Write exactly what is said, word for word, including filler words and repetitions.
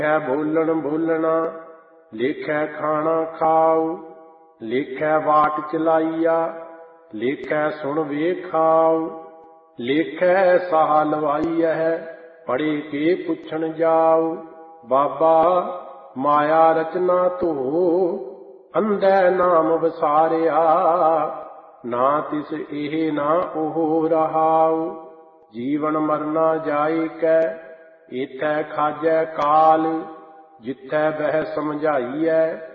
ਲਿਖੈ ਬੋਲਣ ਬੋਲਣਾ, ਲੇਖੈ ਖਾਣਾ ਖਾਉ, ਲੇਖੈ ਵਾਟ ਚਲਾਈਆ, ਲੇਖੈ ਸੁਣ ਵੇਖਾਉ, ਲੇਖੈ ਸਾਹ ਲਵਾਈਐ, ਪੜ੍ਹੇ ਕੇ ਪੁੱਛਣ ਜਾਉ। ਬਾਬਾ ਮਾਇਆ ਰਚਨਾ ਧੋ, ਅੰਧੈ ਨਾਮ ਵਸਾਰਿਆ, ਨਾ ਤਿਸ ਇਹ ਨਾ ਉਹ ਰਹਾਉ। ਜੀਵਨ ਮਰਨਾ ਜਾਇ ਕੈ, ਏਥੈ ਖਾਜੈ ਕਾਲ, ਜਿਥੈ ਬਹਿ ਸਮਝਾਈਐ,